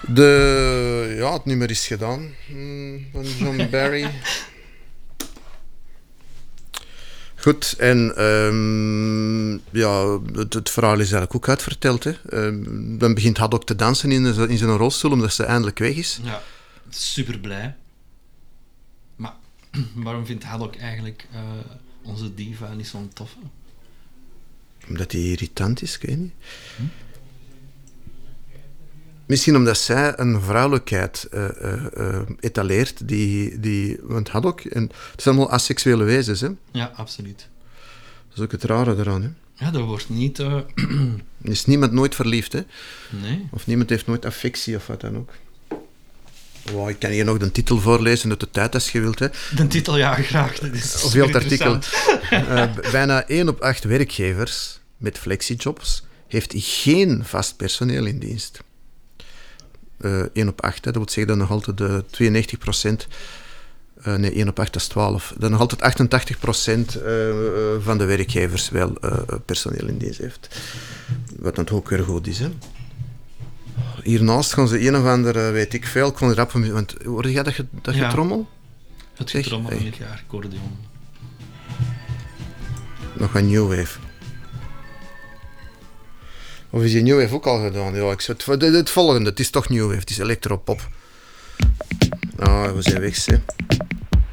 Het nummer is gedaan van John Barry. Goed, en het verhaal is eigenlijk ook uitverteld. Hè. Dan begint Haddock te dansen in zijn rolstoel, omdat ze eindelijk weg is. Ja, super blij. Maar waarom vindt Haddock eigenlijk onze diva niet zo'n toffe? Omdat hij irritant is, ik weet niet. Misschien omdat zij een vrouwelijkheid etaleert, want Haddock, het zijn allemaal asexuele wezens, hè? Ja, absoluut. Dat is ook het rare eraan, hè? Ja, dat wordt niet... Er is niemand nooit verliefd, hè? Nee. Of niemand heeft nooit affectie, of wat dan ook. Wow, ik kan hier nog de titel voorlezen uit de tijd, als je wilt, hè? De titel, ja, graag. Dat is of heel het artikel. interessant. Bijna 1 op 8 werkgevers met flexijobs heeft geen vast personeel in dienst. 1 op 8, hè, dat wil zeggen dat nog altijd de 92%... 1 op 8 is 12. Dan nog altijd 88% van de werkgevers wel personeel in dienst heeft. Wat dan ook weer goed is, hè. Hiernaast gaan ze een of andere, weet ik veel, ik kon rap van... Want hoorde jij dat Ja. getrommel? Het getrommel in het jaar, accordeon. Nog een New Wave. Of is die New Wave ook al gedaan? Ja, het volgende, het is toch New Wave, het is electropop. We zijn weg, hè.